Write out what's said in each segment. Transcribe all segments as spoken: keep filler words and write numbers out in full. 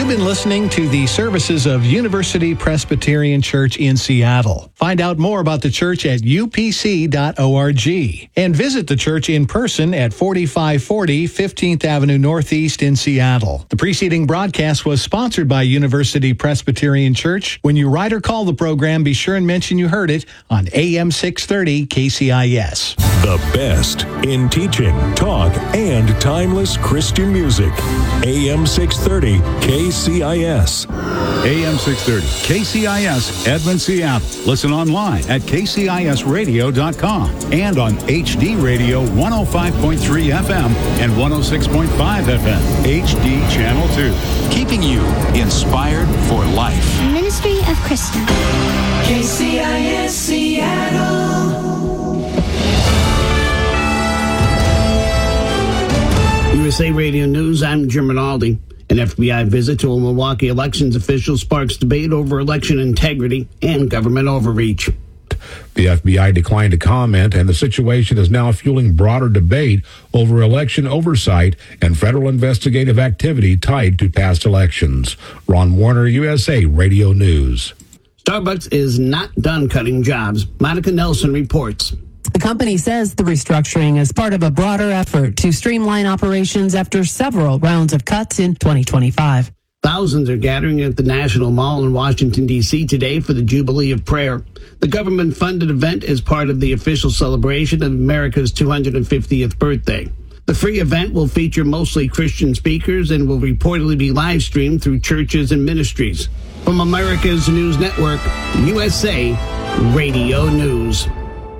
You've been listening to the services of University Presbyterian Church in Seattle. Find out more about the church at u p c dot org and visit the church in person at forty-five forty fifteenth Avenue Northeast in Seattle. The preceding broadcast was sponsored by University Presbyterian Church. When you write or call the program, be sure and mention you heard it on A M six thirty K C I S. The best in teaching, talk, and timeless Christian music. A M six thirty K C I S. A M six thirty K C I S, Edmond, Seattle. Listen online at k c i s radio dot com and on H D Radio one oh five point three F M and one oh six point five F M, H D Channel two. Keeping you inspired for life. Ministry of Krista. K C I S Seattle. U S A Radio News, I'm Jim Rinaldi. An F B I visit to a Milwaukee elections official sparks debate over election integrity and government overreach. The F B I declined to comment, and the situation is now fueling broader debate over election oversight and federal investigative activity tied to past elections. Ron Warner, U S A Radio News. Starbucks is not done cutting jobs. Monica Nelson reports. The company says the restructuring is part of a broader effort to streamline operations after several rounds of cuts in twenty twenty-five. Thousands are gathering at the National Mall in Washington, D C today for the Jubilee of Prayer. The government-funded event is part of the official celebration of America's two hundred fiftieth birthday. The free event will feature mostly Christian speakers and will reportedly be live-streamed through churches and ministries. From America's News Network, U S A Radio News.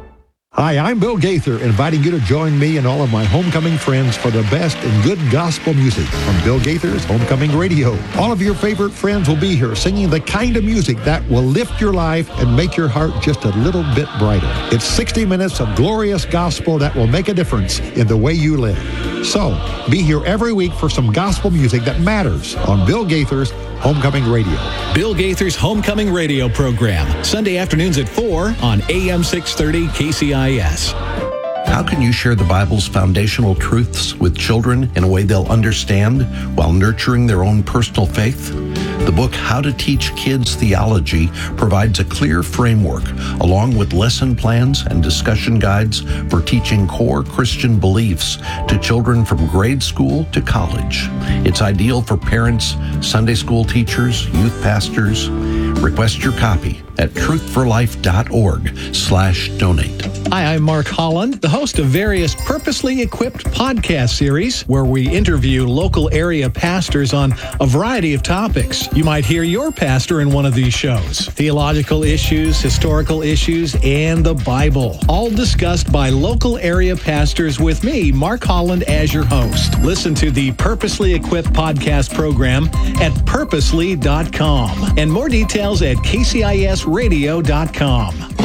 Hi, I'm Bill Gaither, inviting you to join me and all of my homecoming friends for the best in good gospel music from Bill Gaither's Homecoming Radio. All of your favorite friends will be here singing the kind of music that will lift your life and make your heart just a little bit brighter. It's sixty minutes of glorious gospel that will make a difference in the way you live. So, be here every week for some gospel music that matters on Bill Gaither's Homecoming Radio. Bill Gaither's Homecoming Radio program, Sunday afternoons at four on A M six thirty K C I S. How can you share the Bible's foundational truths with children in a way they'll understand while nurturing their own personal faith? The book, How to Teach Kids Theology, provides a clear framework, along with lesson plans and discussion guides for teaching core Christian beliefs to children from grade school to college. It's ideal for parents, Sunday school teachers, youth pastors. Request your copy at truth for life dot org slash donate. Hi, I'm Mark Holland, the host of various purposely equipped podcast series where we interview local area pastors on a variety of topics. You might hear your pastor in one of these shows. Theological issues, historical issues, and the Bible, all discussed by local area pastors with me, Mark Holland, as your host. Listen to the Purposely Equipped podcast program at purposely dot com and more details at k c i s radio dot com.